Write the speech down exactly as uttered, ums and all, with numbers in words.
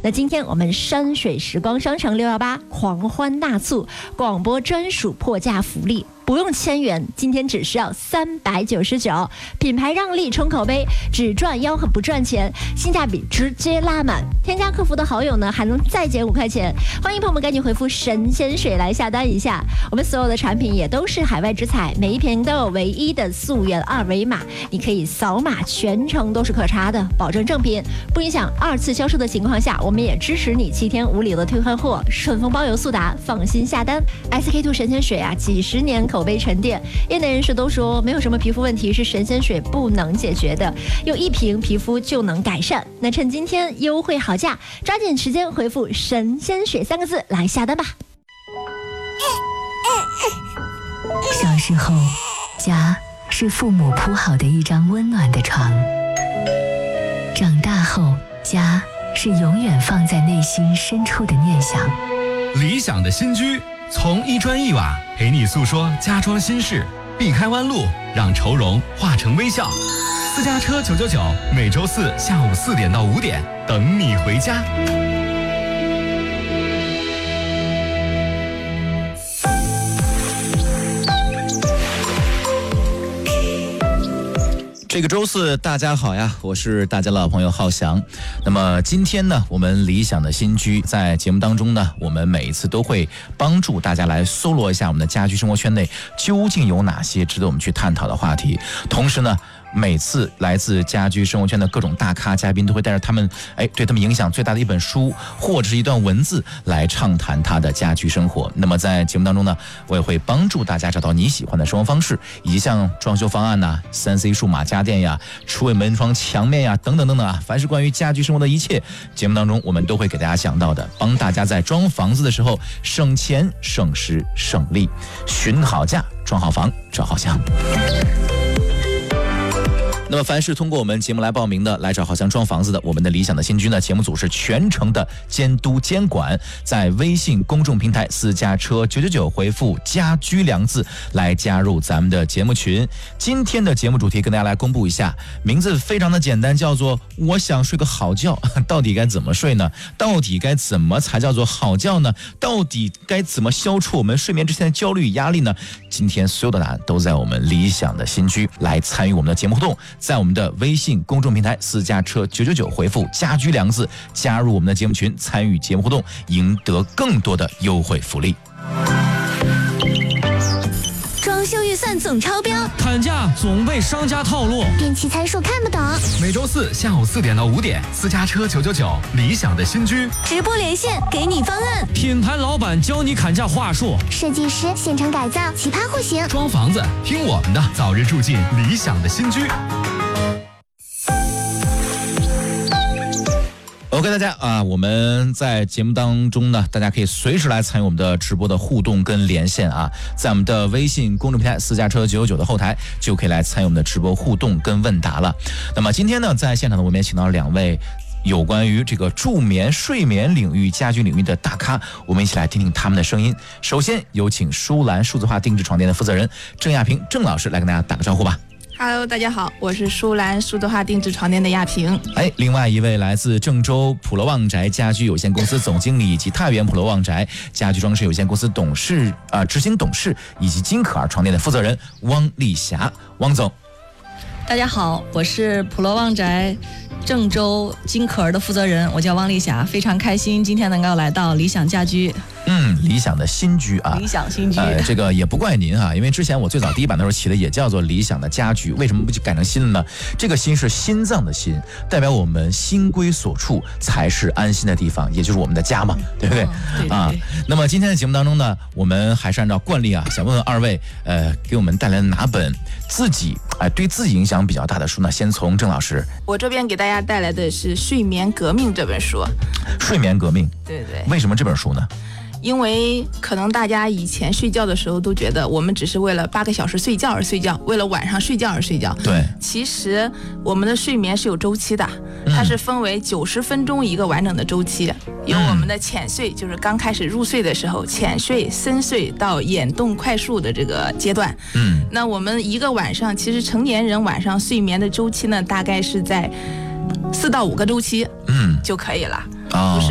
那今天我们山水时光商城六一八狂欢大促，广播专属破价福利。不用千元，今天只需要三百九十九，品牌让利冲口碑，只赚吆喝不赚钱，性价比直接拉满。添加客服的好友呢，还能再减五块钱。欢迎朋友们赶紧回复神仙水来下单一下。我们所有的产品也都是海外直采，每一瓶都有唯一的溯源二维码，你可以扫码，全程都是可查的，保证正品，不影响二次销售的情况下，我们也支持你七天无理由的退换货，顺丰包邮速达，放心下单。S K two 神仙水啊，几十年口碑沉淀，业内人士都说没有什么皮肤问题是神仙水不能解决的，用一瓶皮肤就能改善。那趁今天优惠好价，抓紧时间回复神仙水三个字来下单吧。 小时候，家是父母铺好的一张温暖的床，长大后，家是永远放在内心深处的念想。 理想的新居，从一砖一瓦陪你诉说家装心事，避开弯路，让愁容化成微笑。私家车九九九，每周四下午四点到五点，等你回家。 这个周四大家好呀，我是大家的老朋友浩翔。那么今天呢，我们理想的新居在节目当中呢，我们每一次都会帮助大家来搜罗一下我们的家居生活圈内究竟有哪些值得我们去探讨的话题。同时呢，每次来自家居生活圈的各种大咖嘉宾都会带着他们哎对他们影响最大的一本书或者是一段文字来畅谈他的家居生活。那么在节目当中呢，我也会帮助大家找到你喜欢的生活方式，以及像装修方案呐、啊、三 C 数码家电呀、厨卫门窗墙面呀等等等等啊，凡是关于家居生活的一切，节目当中我们都会给大家讲到的，帮大家在装房子的时候省钱省时省力，寻好价装好房找好香。那么凡是通过我们节目来报名的，来找浩翔装房子的，我们的理想的新居呢，节目组是全程的监督监管，在微信公众平台私家车九九九回复家居两字来加入咱们的节目群。今天的节目主题跟大家来公布一下，名字非常的简单，叫做我想睡个好觉。到底该怎么睡呢？到底该怎么才叫做好觉呢？到底该怎么消除我们睡眠之前的焦虑与压力呢？今天所有的答案都在我们理想的新居。来参与我们的节目互动，在我们的微信公众平台私家车九九九回复家居两字，加入我们的节目群，参与节目互动，赢得更多的优惠福利。 装修预算总超标， 砍价总被商家套路， 电器参数看不懂。 每周四下午四点到五点，私家车九九九，理想的新居直播连线，给你方案。 品牌老板教你砍价话术， 设计师现场改造，奇葩户型。 装房子听我们的，早日住进理想的新居。 OK， 大家啊，我们在节目当中呢，大家可以随时来参与我们的直播的互动跟连线啊，在我们的微信公众平台私家车九九九的后台就可以来参与我们的直播互动跟问答了。那么今天呢，在现场呢，我们也请到了两位有关于这个助眠、睡眠领域、家居领域的大咖，我们一起来听听他们的声音。首先有请舒兰数字化定制床垫的负责人郑亚萍郑老师来跟大家打个招呼吧。 Hello， 大家好，我是舒兰数字化定制床垫的亚萍。 哎，另外一位来自郑州普罗旺宅家居有限公司总经理以及太原普罗旺宅家居装饰有限公司董事啊、呃、执行董事以及金可儿床垫的负责人汪丽霞，汪总。 大家好，我是普罗旺宅郑州金可儿的负责人，我叫汪丽霞，非常开心今天能够来到理想家居。 嗯，理想的新居啊， 理想新居， 呃，这个也不怪您啊，因为之前我最早第一版的时候起的也叫做理想的家居，为什么不改成新了呢？这个心是心脏的心，代表我们心归所处才是安心的地方，也就是我们的家嘛，对不对？ 哦、对对对啊，那么今天的节目当中呢，我们还是按照惯例啊，想问问二位，呃，给我们带来的哪本自己哎、呃、对自己影响比较大的书呢？先从郑老师， 我这边给大家带来的是《睡眠革命》这本书。 睡眠革命， 对对。 为什么这本书呢？ 因为可能大家以前睡觉的时候都觉得我们只是为了八个小时睡觉而睡觉，为了晚上睡觉而睡觉。 对， 其实我们的睡眠是有周期的，它是分为九十分钟一个完整的周期，有我们的浅睡，就是刚开始入睡的时候，浅睡、深睡到眼动快速的这个阶段。嗯，那我们一个晚上，其实成年人晚上睡眠的周期呢，大概是在四到五个周期，嗯，就可以了。哦。